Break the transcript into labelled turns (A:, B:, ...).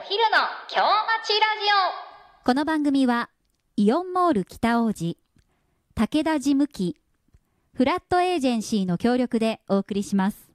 A: 昼の京町ラジオ。
B: この番組はイオンモール北王子、武田事務機、フラットエージェンシーの協力でお送りします。